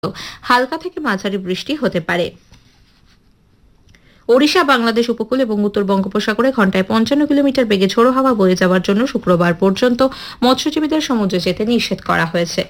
হালকা থেকে মাঝারি বৃষ্টি হতে পারে। ওড়িশা, বাংলাদেশ উপকূল এবং উত্তর বঙ্গোপসাগরে ঘন্টায় 55 কিলোমিটার বেগে ঝোড়ো হাওয়া বয়ে যাওয়ার জন্য শুক্রবার পর্যন্ত মৎস্যজীবীদের সমুদ্রে যেতে নিষেধ করা হয়েছে।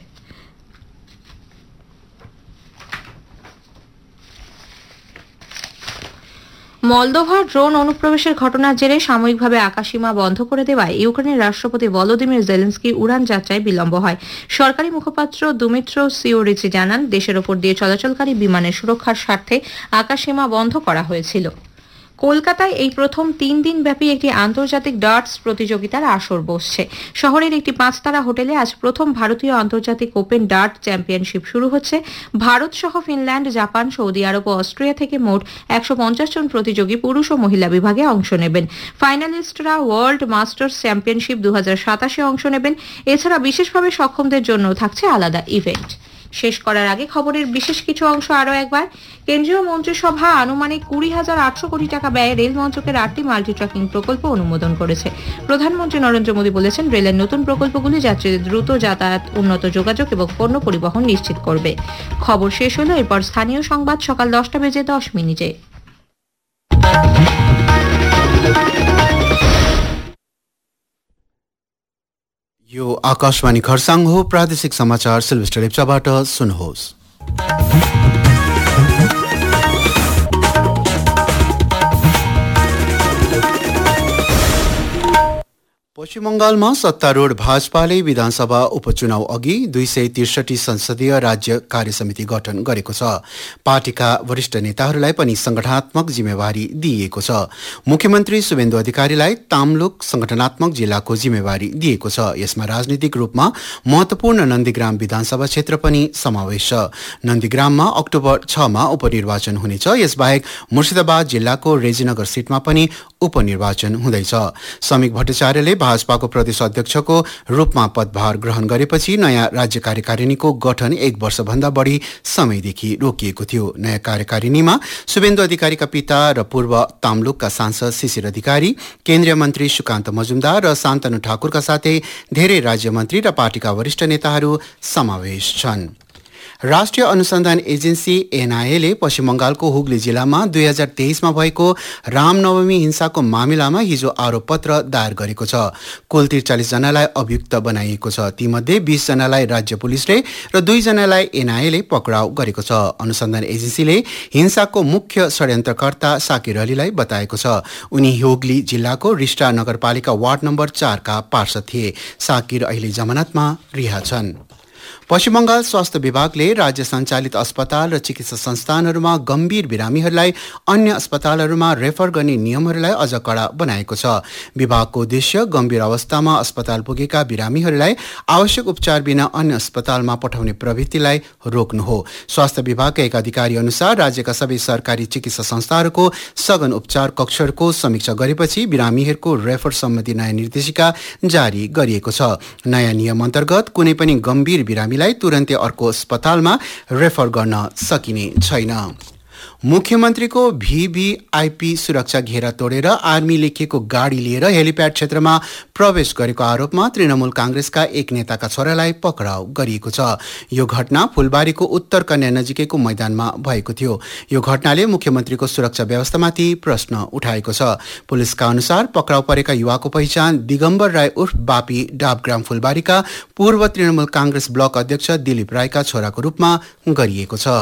মলদোভার ড্রোন অনুপ্রবেশের ঘটনার জেরে সাময়িকভাবে আকাশসীমা বন্ধ করে দেওয়ায় ইউক্রেনের রাষ্ট্রপতি ভলোদিমির জেলেনস্কি উড়ান যাত্রায় বিলম্ব হয়। সরকারি মুখপাত্র দুমিত্রো সিওরিচি জানান, দেশের ওপর দিয়ে চলাচলকারী বিমানের সুরক্ষার স্বার্থে আকাশসীমা বন্ধ করা হয়েছিল। কলকাতায় এই প্রথম 3 দিন ব্যাপী একটি আন্তর্জাতিক ডার্টস প্রতিযোগিতার আসর বসছে। শহরের একটি 5 তারা হোটেলে আজ প্রথম ভারতীয় আন্তর্জাতিক ওপেন ডার্ট চ্যাম্পিয়নশিপ শুরু হচ্ছে। ভারত সহ ফিনল্যান্ড, জাপান, সৌদি আরব ও অস্ট্রিয়া থেকে মোট 150 জন প্রতিযোগী পুরুষ ও মহিলা বিভাগে অংশ নেবেন। ফাইনালিস্টরা ওয়ার্ল্ড মাস্টার্স চ্যাম্পিয়নশিপ 2027 অংশ নেবেন। এছাড়া বিশেষভাবে সক্ষমদের জন্য থাকছে আলাদা ইভেন্ট। শেষ করার আগে খবরের বিশেষ কিছু অংশ আরও একবার। কেন্দ্রীয় মন্ত্রিসভা আনুমানিক 20,800 কোটি টাকা ব্যয়ে রেল মন্ত্রকের 8টি মাল্টি ট্র্যাকিং প্রকল্প অনুমোদন করেছে। প্রধানমন্ত্রী নরেন্দ্র মোদী বলেছেন, রেলের নতুন প্রকল্পগুলি যাত্রীদের দ্রুত যাতায়াত, উন্নত যোগাযোগ এবং পণ্য পরিবহন নিশ্চিত করবে। খবর শেষ হলো। এরপর স্থানীয় সংবাদ সকাল 10:10 यो आकाशवाणी खरसाङ हो। प्रादेशिक समाचार सिल्भेस्टर लेप्चाबाट सुन्नुहोस्। पश्चिम बंगालमा सत्तारूढ़ भाजपाले विधानसभा उपचुनाव अघि 263 संसदीय राज्य कार्य समिति गठन गरेको छ। पार्टीका वरिष्ठ नेताहरूलाई पनि संगठनात्मक जिम्मेवारी दिइएको छ। मुख्यमन्त्री शुभेन्दु अधिकारीलाई तामलुक संगठनात्मक जिल्लाको जिम्मेवारी दिएको छ। यसमा राजनीतिक रूपमा महत्वपूर्ण नन्दीग्राम विधानसभा क्षेत्र पनि समावेश छ। नन्दीग्राममा अक्टोबर 6 मा उपनिर्वाचन हुनेछ। यसबाहेक मुर्शिदाबाद जिल्लाको रेजीनगर सीटमा पनि उपनिर्वाचन हुँदैछ। समीक भट्टाचार्यले भाजपाको प्रदेश अध्यक्षको रूपमा पदभार ग्रहण गरेपछि नयाँ राज्य कार्यकारिणीको गठन 1 वर्षभन्दा बढी समयदेखि रोकिएको थियो। नयाँ कार्यकारिणीमा शुभेन्दु अधिकारीका पिता र पूर्व तामलुकका सांसद शिशिर अधिकारी, केन्द्रीय मन्त्री सुकान्त मजुमदार र शान्तनु ठाकुरका साथै धेरै राज्य मन्त्री र पार्टीका वरिष्ठ नेताहरू समावेश छन्। राष्ट्रिय अनुसन्धान एजेन्सी एनआईए ले पश्चिम बंगालको हुगली जिल्लामा 2023 मा भएको रामनवमी हिंसाको मामिलामा हिजो आरोप पत्र दायर गरेको छ। कुल 43 जनालाई अभियुक्त बनाइएको छ। तीमध्ये 20 जनालाई राज्य पुलिसले र 2 जनालाई एनआईए ले पक्राउ गरेको छ। अनुसन्धान एजेन्सीले हिंसाको मुख्य षड्यन्त्रकर्ता साकिर अलीलाई बताएको छ। उनी हुगली जिल्लाको रिष्टा नगरपालिका वार्ड नम्बर 4 का पार्षद थिए। साकिर अहिले जमानतमा रिहा छन्। पश्चिम बंगाल स्वास्थ्य विभागले राज्य सञ्चालित अस्पताल र चिकित्सा संस्थानहरूमा गम्भीर बिरामीहरूलाई अन्य अस्पतालहरूमा रेफर गर्ने नियमहरूलाई अझ कडा बनाएको छ। विभागको उद्देश्य गम्भीर अवस्थामा अस्पताल पुगेका बिरामीहरूलाई आवश्यक उपचार बिना अन्य अस्पतालमा पठाउने प्रवृत्तिलाई रोक्नु हो। स्वास्थ्य विभागका एक अधिकारी अनुसार राज्यका सबै सरकारी चिकित्सा संस्थाहरूको सघन उपचार कक्षहरूको समीक्षा गरेपछि बिरामीहरूको रेफर सम्बन्धी नयाँ निर्देशिका जारी गरिएको छ। नयाँ नियम अन्तर्गत कुनै पनि गम्भीर बिरामीलाई तुरन्तै अर्को अस्पतालमा रेफर गर्न सकिने छैन। मुख्यमन्त्रीको भिभिआइपी सुरक्षा घेरा तोडेर आर्मी लेखिएको गाडी लिएर हेलिप्याड क्षेत्रमा प्रवेश गरेको आरोपमा तृणमूल कांग्रेसका एक नेताका छोरालाई पक्राउ गरिएको छ। यो घटना फुलबारीको उत्तर कन्या नजिकैको मैदानमा भएको थियो। यो घटनाले मुख्यमन्त्रीको सुरक्षा व्यवस्थामाथि प्रश्न उठाएको छ। पुलिसका अनुसार पक्राउ परेका युवाको पहिचान दिगम्बर राई उर्फ बापी डाबग्राम फुलबारीका पूर्व तृणमूल कांग्रेस ब्लक अध्यक्ष दिलीप राईका छोराको रूपमा गरिएको छ।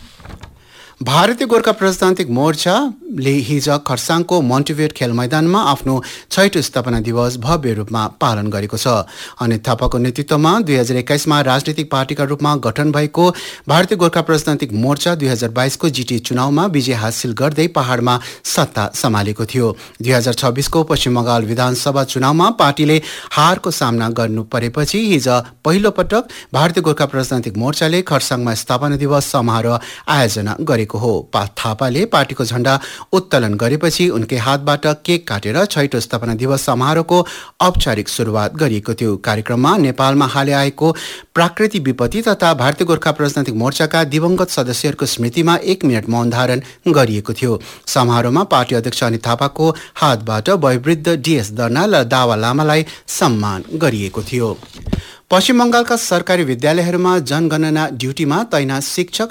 भारतीय गोर्खा प्रजातान्त्रिक मोर्चाले हिज खरसाङको मन्टिभियट खेल मैदानमा आफ्नो 6औं स्थापना दिवस भव्य रूपमा पालन गरेको छ। अनित थापाको नेतृत्वमा 2021 मा राजनीतिक पार्टीका रूपमा गठन भएको भारतीय गोर्खा प्रजातान्त्रिक मोर्चा 2022 को जीटी चुनावमा विजय हासिल गर्दै पहाडमा सत्ता सम्हालेको थियो। 2026 को पश्चिम बंगाल विधानसभा चुनावमा पार्टीले हारको सामना गर्नु परेपछि हिज पहिलो पटक भारतीय गोर्खा प्रजातान्त्रिक मोर्चाले खरसाङमा स्थापना दिवस समारोह आयोजना गरेको हो। थापाले पार्टीको झण्डा उत्तोलन गरेपछि उनकै हातबाट केक काटेर 6औं स्थापना दिवस समारोहको औपचारिक सुरुवात गरिएको थियो। कार्यक्रममा नेपालमा हालै आएको प्राकृतिक विपत्ति तथा भारतीय गोर्खा प्रजातान्त्रिक मोर्चाका दिवंगत सदस्यहरूको स्मृतिमा 1 मिनट मौन धारण गरिएको थियो। समारोहमा पार्टी अध्यक्ष अनित थापाको हातबाट वयोवृद्ध डीएस दर्नाल र दावा लामालाई सम्मान गरिएको थियो। पश्चिम बंगालका सरकारी विद्यालयहरूमा जनगणना ड्युटीमा तैनात शिक्षक